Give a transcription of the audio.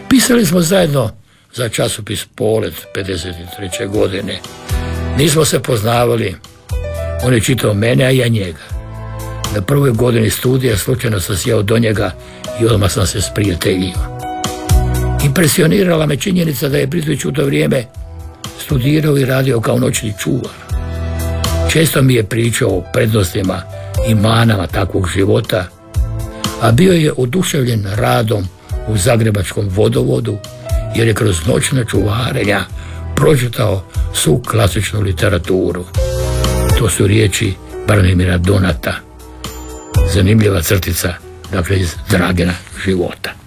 Pisali smo zajedno za časopis Polet 53. godine. Nismo se poznavali. On je čitao mene, a ja njega. Na prvoj godini studija slučajno sam sjeo do njega i odmah sam se sprijateljio. Impresionirala me činjenica da je Britvić u to vrijeme studirao i radio kao noćni čuvar. Često mi je pričao o prednostima i manama takvog života, a bio je oduševljen radom u zagrebačkom vodovodu, jer je kroz noćna čuvarenja pročitao svu klasičnu literaturu. To su riječi Branimira Donata. Zanimljiva crtica, dakle, iz Dragina života.